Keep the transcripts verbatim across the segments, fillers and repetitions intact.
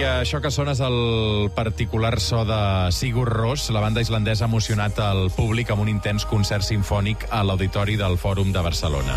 I això que sona és el particular so de Sigur Rós. La banda islandesa ha emocionat el públic amb un intens concert simfònic a l'Auditori del Fòrum de Barcelona.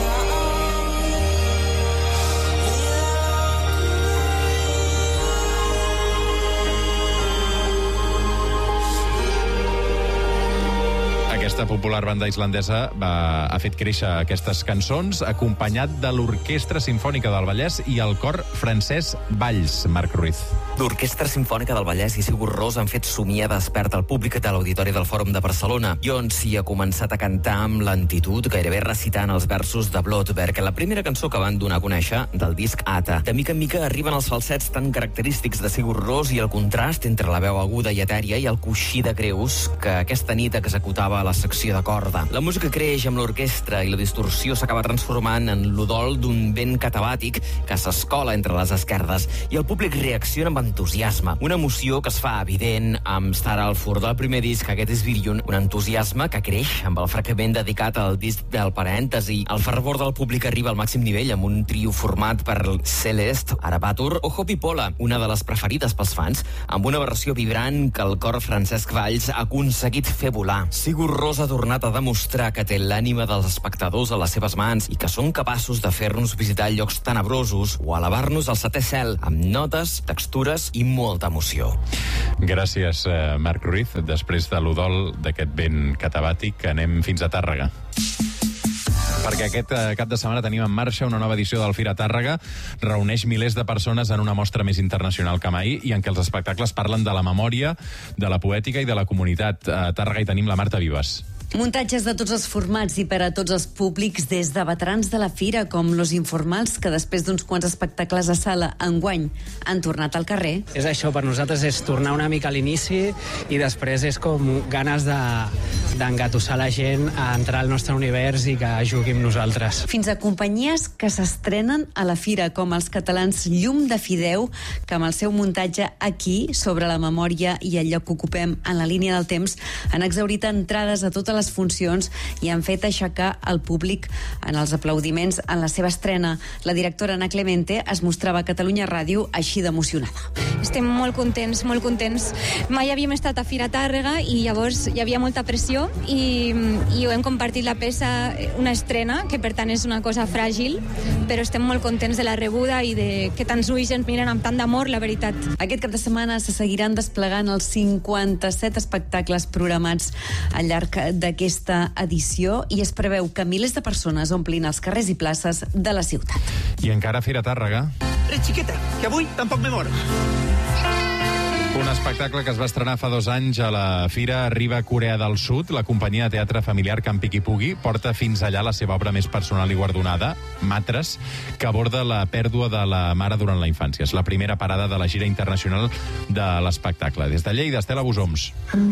Aquesta popular banda islandesa va, ha fet créixer aquestes cançons acompanyat de l'Orquestra Simfònica del Vallès i el cor francès Valls. Marc Ruiz. L'Orquestra Simfònica del Vallès i Sigur Rós han fet somiar despert al públic de l'Auditori del Fòrum de Barcelona, i on s'hi ha començat a cantar amb lentitud, gairebé recitant els versos de Blodberg, la primera cançó que van donar a conèixer del disc Ata. De mica en mica arriben els falsets tan característics de Sigur Rós i el contrast entre la veu aguda i etèria i el coixí de greus que aquesta nit executava a la secció de corda. La música creix amb l'orquestra i la distorsió s'acaba transformant en l'udol d'un vent catabàtic que s'escola entre les esquerdes, i el públic reacciona amb entusiasme. Una emoció que es fa evident amb Star Alfur del primer disc, aquest és Virion, un entusiasme que creix amb el fragment dedicat al disc del parèntesi. El fervor del públic arriba al màxim nivell amb un trio format per Celeste, Arabatur o Hopi Pola, una de les preferides pels fans, amb una versió vibrant que el cor Francesc Valls ha aconseguit fer volar. Sigur Rós ha tornat a demostrar que té l'ànima dels espectadors a les seves mans i que són capaços de fer-nos visitar llocs tenebrosos o elevar-nos al setè cel amb notes, textures i molta emoció. Gràcies, Marc Ruiz. Després de l'udol d'aquest vent catabàtic, anem fins a Tàrrega. Perquè aquest cap de setmana tenim en marxa una nova edició del Fira Tàrrega. Reuneix milers de persones en una mostra més internacional que mai i en què els espectacles parlen de la memòria, de la poètica i de la comunitat. A Tàrrega hi tenim la Marta Vives. Muntatges de tots els formats i per a tots els públics, des de veterans de la Fira com Los Informals, que després d'uns quants espectacles a sala enguany han tornat al carrer. És això, per nosaltres és tornar una mica a l'inici i després és com ganes de, d'engatussar la gent a entrar al nostre univers i que jugui amb nosaltres. Fins a companyies que s'estrenen a la Fira, com els catalans Llum de Fideu, que amb el seu muntatge Aquí, sobre la memòria i el lloc que ocupem en la línia del temps, han exhaurit entrades a totes les funcions i han fet aixecar el públic en els aplaudiments en la seva estrena. La directora Ana Clemente es mostrava a Catalunya Ràdio així d'emocionada. Estem molt contents, molt contents. Mai havíem estat a Fira Tàrrega i llavors hi havia molta pressió i, i ho hem compartit la peça, una estrena, que per tant és una cosa fràgil, però estem molt contents de la rebuda i de que tants ulls ens miren amb tant d'amor, la veritat. Aquest cap de setmana se seguiran desplegant els cinquanta-set espectacles programats al llarg d'aquesta edició i es preveu que milers de persones omplin els carrers i places de la ciutat. I encara Fira Tàrrega. Res, xiqueta, que avui tampoc me mor. Un espectacle que es va estrenar fa dos anys a la Fira arriba a Corea del Sud. La companyia de teatre familiar Can Piqui Pugui porta fins allà la seva obra més personal i guardonada, Matres, que aborda la pèrdua de la mare durant la infància. És la primera parada de la gira internacional de l'espectacle. Des de Lleida, Estela Busoms.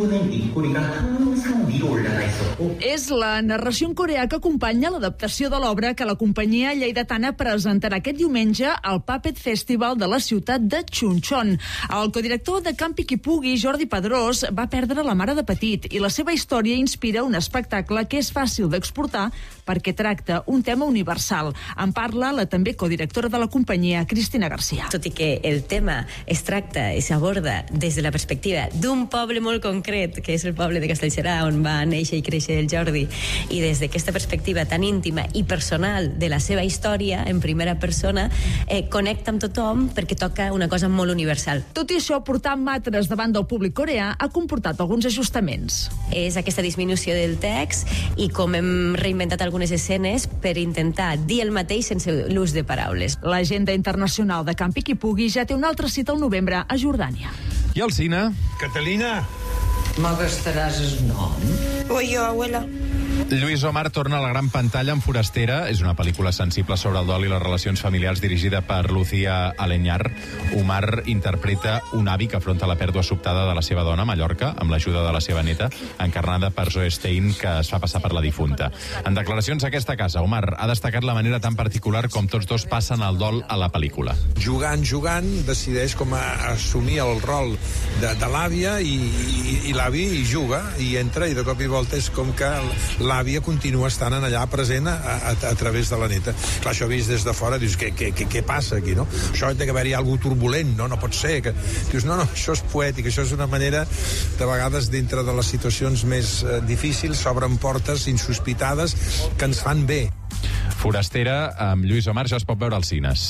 És la narració en coreà que acompanya l'adaptació de l'obra que la companyia lleidatana presentarà aquest diumenge al Puppet Festival de la ciutat de Chuncheon. El codirector de Can Piqui Pugui, Jordi Pedrós, va perdre la mare de petit i la seva història inspira un espectacle que és fàcil d'exportar perquè tracta un tema universal. En parla la també codirectora de la companyia, Cristina Garcia. Tot i que el tema es tracta i s'aborda des de la perspectiva d'un poble molt concret, que és el poble de Castellserà, on va néixer i créixer el Jordi, i des d'aquesta perspectiva tan íntima i personal de la seva història, en primera persona, eh, connecta amb tothom perquè toca una cosa molt universal. Tot i això, portar Matres davant del públic coreà ha comportat alguns ajustaments. És aquesta disminució del text i com hem reinventat algunes escenes per intentar dir el mateix sense l'ús de paraules. L'agenda internacional de Can Piqui Pugui ja té una altra cita al novembre a Jordània. I al cine? Catalina! M'agastaràs el nom? Voy yo, abuela. Lluís Omar torna a la gran pantalla amb Forastera. És una pel·lícula sensible sobre el dol i les relacions familiars dirigida per Lucía Aleñar. Omar interpreta un avi que afronta la pèrdua sobtada de la seva dona a Mallorca amb l'ajuda de la seva neta, encarnada per Zoe Stein, que es fa passar per la difunta. En declaracions a aquesta casa, Omar ha destacat la manera tan particular com tots dos passen el dol a la pel·lícula. Jugant, jugant, decideix com a assumir el rol de, de l'àvia i, i, i l'avi hi juga i entra i de cop i volta és com que la l'àvia continua estant allà present a, a, a través de la neta. Clar, això vist des de fora, dius, què, què, què, què passa aquí, no? Això ha d'haver-hi alguna cosa turbulent, no? No pot ser. Que... Dius, no, no, això és poètic, això és una manera, de vegades, dintre de les situacions més eh, difícils, s'obren portes insospitades que ens fan bé. Forastera, amb Lluís Omar, ja es pot veure als cines.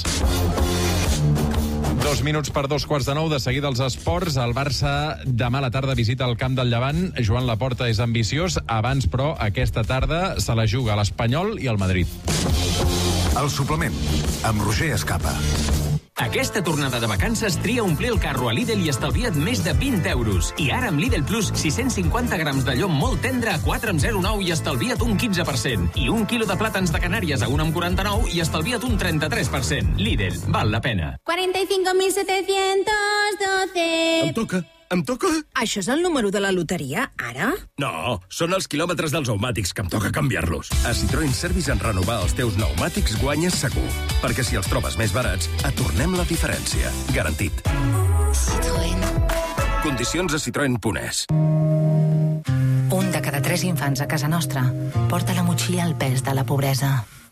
Dos minuts per dos quarts de nou, de seguida els esports. El Barça demà a la tarda visita el camp del Llevant. Joan Laporta és ambiciós. Abans, però, aquesta tarda se la juga a l'Espanyol i al Madrid. El suplement, amb Roger Escapa. Aquesta tornada de vacances tria omplir el carro a Lidl i estalvia't més de vint euros. I ara amb Lidl Plus, sis-cents cinquanta grams de llom molt tendre a quatre coma zero nou i estalvia't un quinze per cent. I un quilo de plàtans de Canàries a un coma quaranta-nou i estalvia't un trenta-tres per cent. Lidl, val la pena. cuarenta y cinco mil setecientos doce. Em toca. Em toca? Això és el número de la loteria, ara? No, són els quilòmetres dels pneumàtics, que em toca canviar-los. A Citroën Service, en renovar els teus pneumàtics guanyes segur. Perquè si els trobes més barats, et tornem la diferència. Garantit. Citroën. Condicions a citroen punt es. Un de cada tres infants a casa nostra porta la motxilla al pes de la pobresa.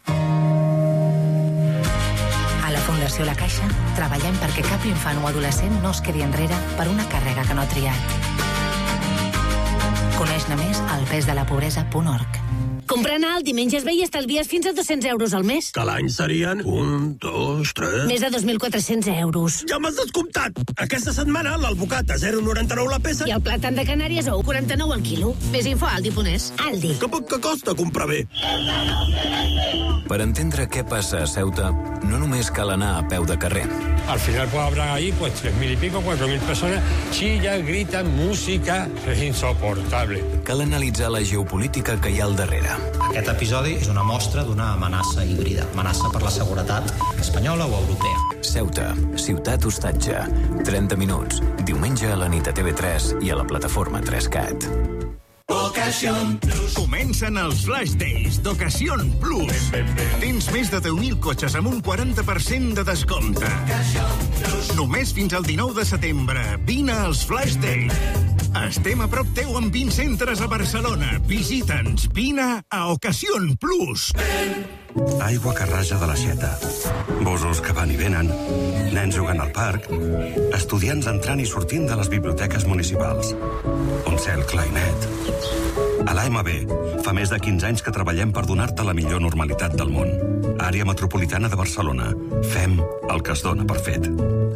A la Fundació La Caixa treballem perquè cap infant o adolescent no es quedi enrere per una càrrega que no ha triat. Coneix-ne més al pesdelapobresa punt org. Comprant alt i menges bé i estalvies fins a dos-cents euros al mes. Que l'any serien un, dos, tres... Més de dos mil quatre-cents euros. Ja m'has descomptat! Aquesta setmana l'alvocat a zero coma noranta-nou la peça... I el plàtan de Canàries a un coma quaranta-nou al quilo. Més info a Aldi punt es. Aldi. Que poc que costa comprar bé. Per entendre què passa a Ceuta, no només cal anar a peu de carrer. Al final pues habrá ahí pues tres mil y pico, cuatro mil personas, chillan, gritan, música, es insoportable. Cal analitzar la geopolítica que hi ha al darrere. Aquest episodi és una mostra d'una amenaça híbrida, amenaça per la seguretat espanyola o europea. Ceuta, ciutat hostatge, trenta minuts, diumenge a la nit a T V tres i a la plataforma tres cat. Ocasión Plus. Comencen els Flash Days d'Ocasión Plus. Ben, ben, ben. Tens més de deu mil cotxes amb un quaranta per cent de descompte. Només fins al dinou de setembre. Vine als Flash Days. Estem a prop teu amb vint centres a Barcelona. Visita'ns. Vine a Ocasión Plus. Aigua que raja de l'aixeta. Busos que van i venen. Nens jugant al parc. Estudiants entrant i sortint de les biblioteques municipals. Un cel clar i net. A l'A M B fa més de quinze anys que treballem per donar-te la millor normalitat del món. Àrea metropolitana de Barcelona. Fem el que es dona per fet.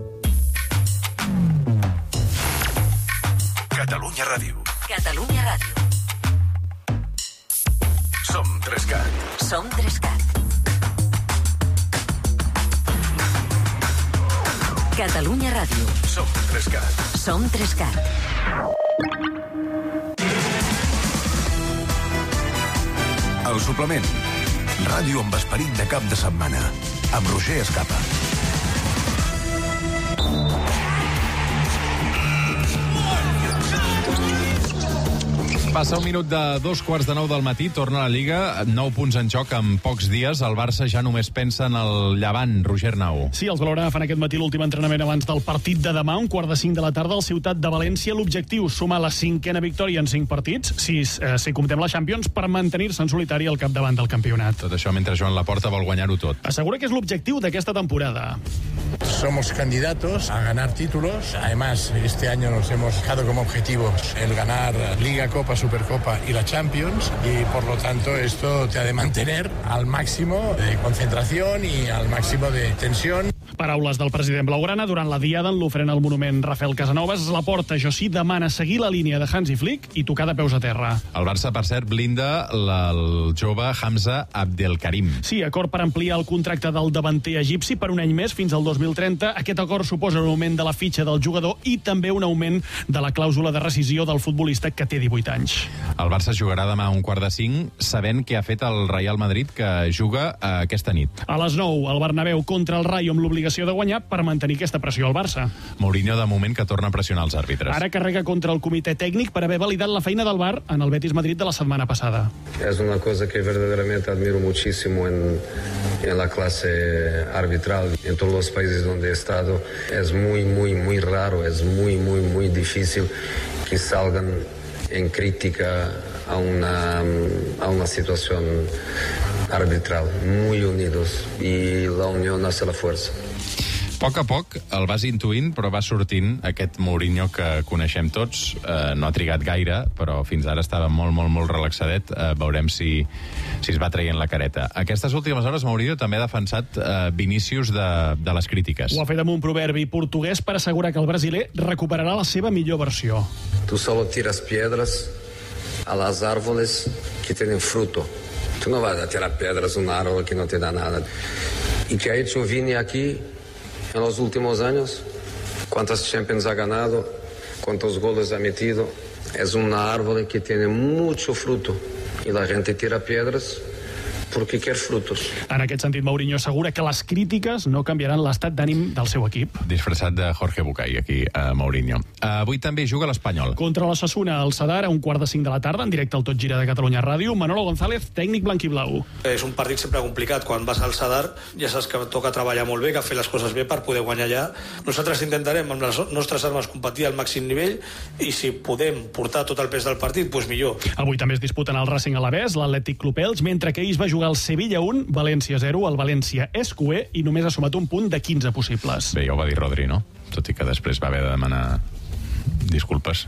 Catalunya Ràdio. Catalunya Ràdio. Som tres cat. Som tres cat. Catalunya Ràdio. Som tres cat. Som tres cat. El suplement. Ràdio amb esperit de cap de setmana. Amb Roger Escapa. Passa un minut de dos quarts de nou del matí, torna a la Lliga, nou punts en joc en pocs dies. El Barça ja només pensa en el Llevant, Roger Nau. Sí, els Blaugrana fan aquest matí l'últim entrenament abans del partit de demà, un quart de cinc de la tarda al Ciutat de València. L'objectiu, sumar la cinquena victòria en cinc partits, si, eh, si comptem la Champions, per mantenir-se en solitari al capdavant del campionat. Tot això mentre Joan Laporta vol guanyar-ho tot. Assegura que és l'objectiu d'aquesta temporada. Somos candidatos a ganar títulos. Además, este año nos hemos dejado como objetivo el ganar Liga, Copa, Supercopa y la Champions. Y por lo tanto, esto te ha de mantener al máximo de concentración y al máximo de tensión. Paraules del president blaugrana durant la diada en l'ofrena al monument Rafael Casanovas. Laporta, això sí, demana seguir la línia de Hansi Flick i tocar de peus a terra. El Barça, per cert, blinda la, el jove Hamza Abdelkarim. Sí, acord per ampliar el contracte del davanter egipci per un any més, fins al dos mil trenta. Aquest acord suposa un augment de la fitxa del jugador i també un augment de la clàusula de rescisió del futbolista, que té divuit anys. El Barça jugarà demà a un quart de cinc, sabent què ha fet el Real Madrid, que juga aquesta nit. A les nou, el Bernabéu contra el Rayo amb l'obligació de guanyar per mantenir aquesta pressió al Barça. Mourinho, de moment, que torna a pressionar els àrbitres. Ara carrega contra el comitè tècnic per haver validat la feina del V A R en el Betis Madrid de la setmana passada. Es una cosa que verdaderamente admiro muchísimo en, en la clase arbitral en todos los países donde he estado. Es muy, muy, muy raro, es muy, muy, muy difícil que salgan en crítica a una, a una situación arbitral, muy unidos, y la unión hace la fuerza. A poc a poc el vas intuint, però va sortint aquest Mourinho que coneixem tots. Eh, no ha trigat gaire, però fins ara estava molt, molt, molt relaxadet. Eh, veurem si, si es va traient la careta. Aquestes últimes hores Mourinho també ha defensat eh, Vinícius de, de les crítiques. Ho ha fet amb un proverbi portuguès per assegurar que el brasiler recuperarà la seva millor versió. Tu solo tiras piedras a las árboles que tienen fruto. Tu no vas a tirar piedras a un árbol que no te da nada. ¿Y qué ha hecho Vini aquí en los últimos años? ¿Cuántas Champions ha ganado? ¿Cuántos goles ha metido? Es un árbol que tiene mucho fruto y la gente tira piedras perquè quer frutos. En aquest sentit, Mourinho assegura que les crítiques no canviaran l'estat d'ànim del seu equip. Disfressat de Jorge Bucay, aquí, a Mourinho. Avui també juga l'Espanyol. Contra l'Osasuna, al Sadar, a un quart de cinc de la tarda, en directe al Tot Gira de Catalunya Ràdio. Manolo González, tècnic blanquiblau. És un partit sempre complicat. Quan vas al Sadar, ja saps que toca treballar molt bé, que fer les coses bé per poder guanyar allà. Nosaltres intentarem, amb les nostres armes, competir al màxim nivell, i si podem portar tot el pes del partit, doncs millor. Avui també es disputen el Racing Alavés, l'Atlètic Club Elx, mentre que ahir es va jugar el Sevilla un, València zero, el València és cuer i només ha sumat un punt de quinze possibles. Bé, ja ho va dir Rodri, no? Tot i que després va haver de demanar disculpes.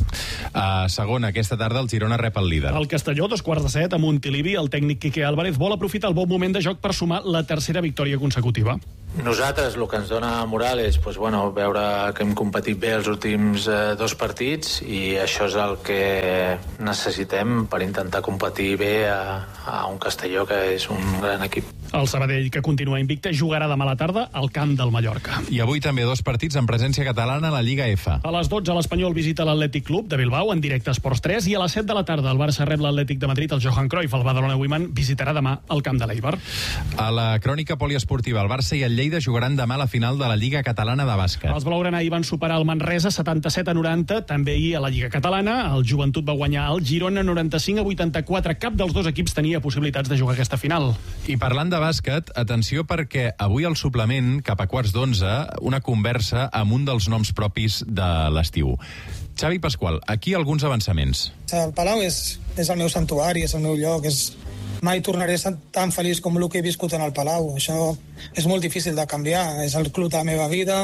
Uh, segona, aquesta tarda el Girona rep el líder. El Castelló, dos quarts de set, a Montilivi, el tècnic Quique Álvarez vol aprofitar el bon moment de joc per sumar la tercera victòria consecutiva. Nosaltres el que ens dona moral és pues, bueno, veure que hem competit bé els últims eh, dos partits, i això és el que necessitem per intentar competir bé a, a un Castelló que és un gran equip. El Sabadell, que continua invicte, jugarà demà a la tarda al camp del Mallorca. I avui també dos partits en presència catalana a la Lliga F. A les dotze l'Espanyol visita l'Atlètic Club de Bilbao en directe a Esports tres, i a les set de la tarda el Barça rep l'Atlètic de Madrid, el Johan Cruyff. El Badalona Women visitarà demà el camp de l'Eibar. A la crònica poliesportiva, el Barça i el Lleida jugaran demà a la final de la Lliga Catalana de Bàsquet. Els blaugrana ahir van superar el Manresa setanta-set a noranta, també ahir a la Lliga Catalana. El Joventut va guanyar el Girona noranta-cinc a vuitanta-quatre. Cap dels dos equips tenia possibilitats de jugar aquesta final. I parlant de bàsquet, atenció, perquè avui al suplement, cap a quarts d'onze, una conversa amb un dels noms propis de l'estiu. Xavi Pasqual, aquí alguns avançaments. El Palau és, és el meu santuari, és el meu lloc, és... mai tornaré tan feliç com el que he viscut en el Palau. Això és molt difícil de canviar. És el club de la meva vida,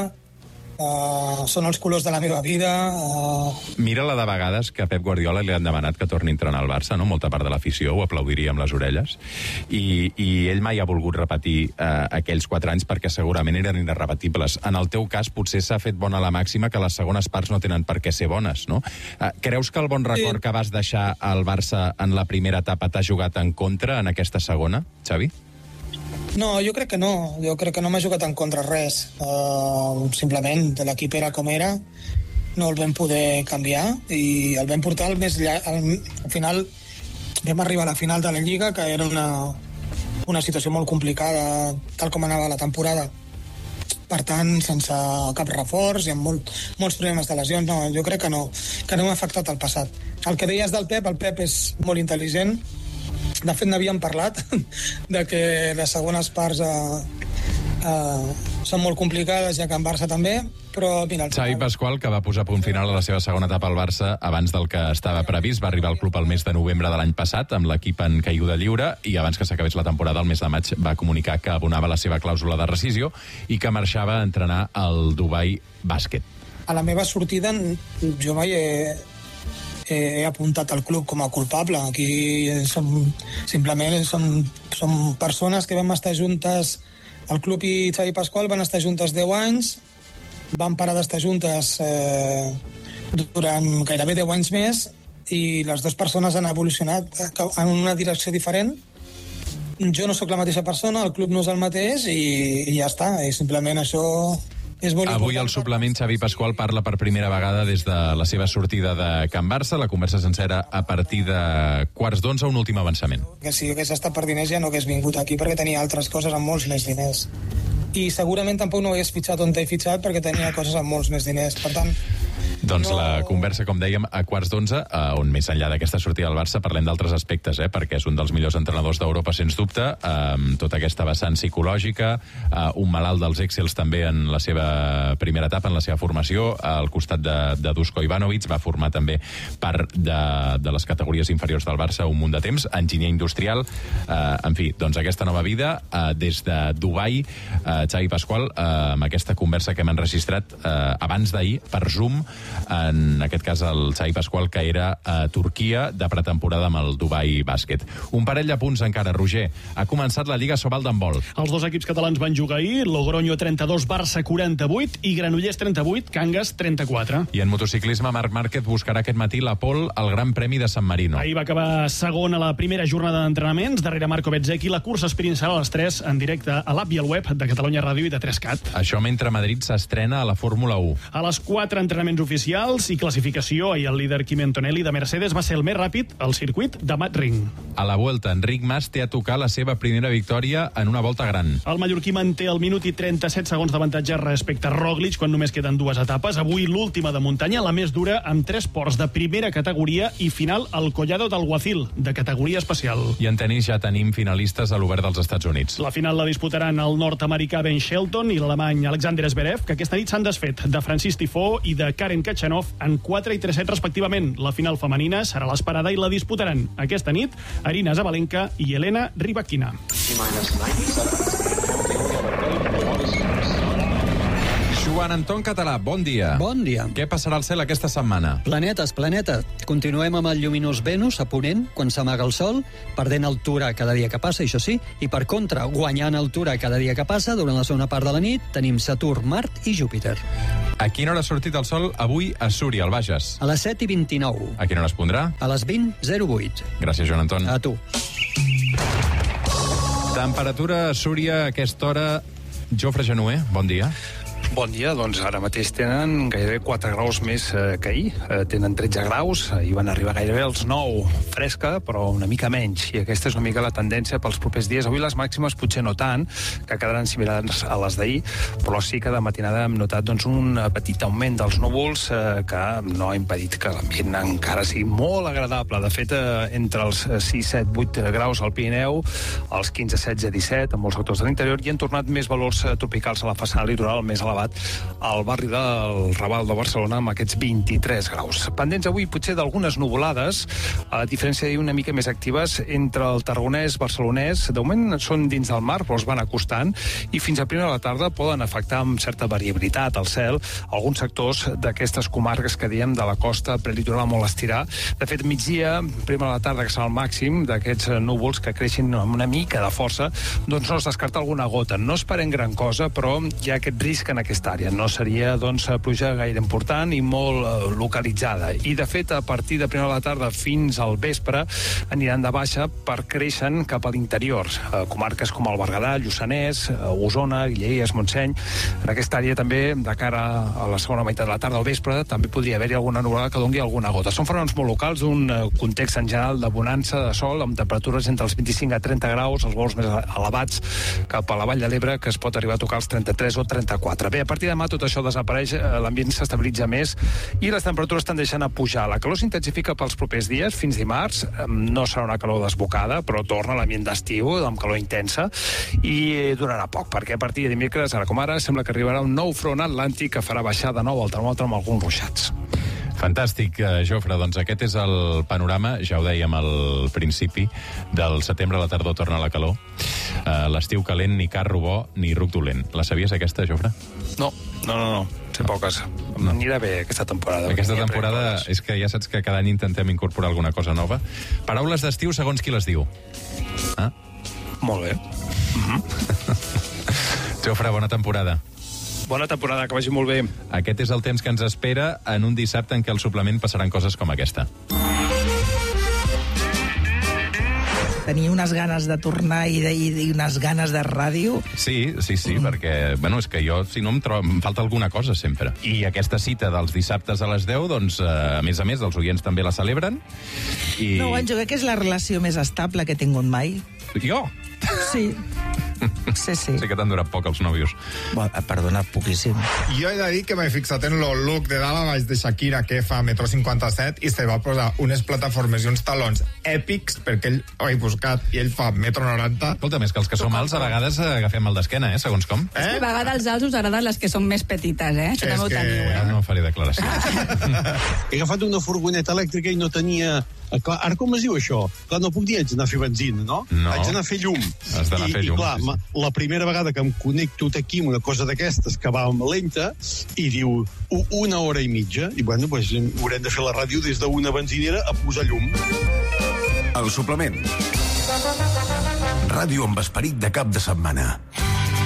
uh, són els colors de la meva vida. Uh... Mira la de vegades que a Pep Guardiola li han demanat que torni a entrenar al Barça, no? Molta part de l'afició ho aplaudiria amb les orelles. I, i ell mai ha volgut repetir uh, aquells quatre anys perquè segurament eren irrepetibles. En el teu cas potser s'ha fet bona la màxima que les segones parts no tenen per què ser bones, no? Uh, creus que el bon record sí. que vas deixar al Barça en la primera etapa t'ha jugat en contra en aquesta segona, Xavi? No, jo crec que no. Jo crec que no m'ha jugat en contra res. Uh, simplement l'equip era com era, no el vam poder canviar i el vam portar al més llarg. Al, al final vam arribar a la final de la Lliga, que era una, una situació molt complicada, tal com anava la temporada. Per tant, sense cap reforç i amb molt, molts problemes de lesions, no, jo crec que no, que no m'ha afectat el passat. El que deies del Pep, el Pep és molt intel·ligent. De fet, n'havíem parlat, de que les segones parts eh, eh, són molt complicades, ja que en Barça també, però mira... Xavi Pasqual, que va posar punt final a la seva segona etapa al Barça abans del que estava previst, va arribar al club el mes de novembre de l'any passat, amb l'equip en caiguda lliure, i abans que s'acabés la temporada, el mes de maig, va comunicar que abonava la seva clàusula de rescisió i que marxava a entrenar al Dubai Bàsquet. A la meva sortida, jo mai he... he apuntat al club com a culpable. Aquí som, simplement som, som persones que vam estar juntes, el club i Xavi Pasqual van estar juntes deu anys, van parar d'estar juntes eh, durant gairebé deu anys més, i les dues persones han evolucionat en una direcció diferent. Jo no sóc la mateixa persona, el club no és el mateix, i, i ja està, i simplement això... Avui al suplement Xavi Pasqual parla per primera vegada des de la seva sortida de Can Barça. La conversa sencera a partir de quarts d'onze, un últim avançament. Que si hagués estat per diners ja no hagués vingut aquí, perquè tenia altres coses amb molts més diners. I segurament tampoc no hagués fitxat on he fitxat perquè tenia coses amb molts més diners. Per tant, Doncs la conversa, com dèiem, a quarts d'onze, on més enllà d'aquesta sortida del Barça parlem d'altres aspectes, eh? perquè és un dels millors entrenadors d'Europa, sens dubte, amb tota aquesta vessant psicològica, un malalt dels Excels també en la seva primera etapa, en la seva formació, al costat de, de Duško Ivanovic, va formar també part de, de les categories inferiors del Barça un munt de temps, enginyer industrial, eh, en fi, doncs aquesta nova vida, eh, des de Dubai, eh, Xavi Pasqual, eh, amb aquesta conversa que hem enregistrat eh, abans d'ahir, per Zoom, en aquest cas el Xavi Pasqual, que era a Turquia de pretemporada amb el Dubai Bàsquet. Un parell de punts encara, Roger. Ha començat la Lliga Sobal d'handbol. Els dos equips catalans van jugar ahir, Logroño trenta-dos, Barça quaranta-vuit i Granollers trenta-vuit, Cangas trenta-quatre. I en motociclisme, Marc Márquez buscarà aquest matí la pole al Gran Premi de San Marino. Ahir va acabar segon a la primera jornada d'entrenaments, darrere Marco Bezzecchi. La cursa sprint serà a les tres, en directe a l'app i al web de Catalunya Ràdio i de tres cat. Això mentre Madrid s'estrena a la Fórmula u. A les quatre entrenaments oficials i classificació, i el líder Kimi Antonelli de Mercedes va ser el més ràpid al circuit de Mat-Ring. A la Vuelta, Enric Mas té a tocar la seva primera victòria en una volta gran. El mallorquí manté el minut i trenta-set segons d'avantatge respecte a Roglic quan només queden dues etapes. Avui l'última de muntanya, la més dura, amb tres ports de primera categoria i final al Collado del Guacil, de categoria especial. I en tenis ja tenim finalistes a l'Obert dels Estats Units. La final la disputaran el nord-americà Ben Shelton i l'alemany Alexander Zverev, que aquesta nit s'han desfet de Francis Tifó i de Karen Khachanov en quatre i tres sets respectivament. La final femenina serà l'esperada i la disputaran aquesta nit Arina Zabalenka i Elena Rybakina. Joan Anton Català, bon dia. Bon dia. Què passarà al cel aquesta setmana? Planetes, planeta. Continuem amb el lluminós Venus a ponent, quan s'amaga el Sol, perdent altura cada dia que passa, això sí, i per contra, guanyant altura cada dia que passa, durant la segona part de la nit, tenim Saturn, Mart i Júpiter. A quina hora ha sortit el sol avui a Súria, al Bages? A les set i vint-i-nou. A quina hora es pondrà? A les vint zero vuit. Gràcies, Joan Anton. A tu. Temperatura a Súria a aquesta hora. Jofre Genuer, bon dia. Bon dia, doncs ara mateix tenen gairebé quatre graus més eh, que ahir, eh, tenen tretze graus, ahir van arribar gairebé als nou, fresca, però una mica menys, i aquesta és una mica la tendència pels propers dies. Avui les màximes potser no tant, que quedaran similars a les d'ahir, però sí que de matinada hem notat doncs, un petit augment dels núvols eh, que no ha impedit que l'ambient encara sigui molt agradable. De fet, eh, entre els sis, set, vuit graus al Pirineu, els quinze, setze, disset en molts sectors de l'interior, i han tornat més valors eh, tropicals a la façana litoral més elevat al barri del Raval de Barcelona amb aquests vint-i-tres graus. Pendents avui potser d'algunes nuvolades, a diferència d'ahir una mica més actives entre el Tarragonès, Barcelonès. De moment són dins del mar, però es van acostant, i fins a primera de la tarda poden afectar amb certa variabilitat al cel alguns sectors d'aquestes comarques que diem de la costa prelitoral molt estirà. De fet, migdia, primera de la tarda, que serà el màxim d'aquests núvols que creixin amb una mica de força, doncs no es descarta alguna gota. No esperem gran cosa, però hi ha aquest risc en aquesta àrea. No seria, doncs, pluja gaire important i molt eh, localitzada. I, de fet, a partir de primera de la tarda fins al vespre aniran de baixa per creixen cap a l'interior. Eh, comarques com el Berguedà, Lluçanès, eh, Osona, Guilleries, Montseny. En aquesta àrea també, de cara a la segona meitat de la tarda al vespre, també podria haver-hi alguna nuvolada que doni alguna gota. Són fenòmens molt locals, un eh, context en general de bonança de sol, amb temperatures entre els vint-i-cinc a trenta graus, els vols més elevats cap a la Vall de l'Ebre, que es pot arribar a tocar els trenta-tres o trenta-quatre. Bé, a partir de demà tot això desapareix, l'ambient s'estabilitza més i les temperatures estan deixant a pujar. La calor s'intensifica pels propers dies, fins dimarts. No serà una calor desbocada, però torna a l'ambient d'estiu, amb calor intensa, i durarà poc, perquè a partir de dimecres, ara com ara, sembla que arribarà un nou front atlàntic que farà baixar de nou el termòmetre amb alguns ruixats. Fantàstic, Jofre. Doncs aquest és el panorama, ja ho dèiem al principi, del setembre a la tardor torna la calor. Uh, l'estiu calent, ni carro bo, ni ruc dolent. La sabies, aquesta, Jofre? No, no, no, no. Sé poques. No. Anirà bé aquesta temporada. Aquesta temporada és que ja saps que cada any intentem incorporar alguna cosa nova. Paraules d'estiu segons qui les diu. Ah? Molt bé. Mm-hmm. Jofre, bona temporada. Bona temporada, que vagi molt bé. Aquest és el temps que ens espera en un dissabte en què al suplement passaran coses com aquesta. Tenia unes ganes de tornar i, de, i unes ganes de ràdio. Sí, sí, sí, mm. perquè, bueno, és que jo, si no, em, trobo, em falta alguna cosa sempre. I aquesta cita dels dissabtes a les deu, doncs, a més a més, els oients també la celebren. I... No, Juan, jo crec que és la relació més estable que he tingut mai. Jo? Sí. Sí, sí. Sí que t'han durat poc els nòvios. Bueno, perdona, poquíssim. Jo he de dir que m'he fixat en el look de dalt a baix de Shakira, que fa metro cinquanta-set, i se va posar unes plataformes i uns talons èpics, perquè ell ho he buscat, i ell fa metro noranta. Escolta, més que els que som alts, a vegades agafem el d'esquena, eh, segons com. Eh? A vegades als alts us agraden les que són més petites, eh? Això també ho teniu, eh? No faré declaracions. He agafat una furgoneta elèctrica i no tenia... Clar, ara com es diu això? Clar, no puc dir haig d'anar a fer benzina, no? No. Haig d'anar a fer llum. Has d'anar a fer I, llum, I clar, sí, sí. la primera vegada que em connecto aquí amb una cosa d'aquestes que va lenta, i diu una hora i mitja, i bueno, pues, haurem de fer la ràdio des d'una benzinera a posar llum. El suplement. Ràdio amb esperit de cap de setmana.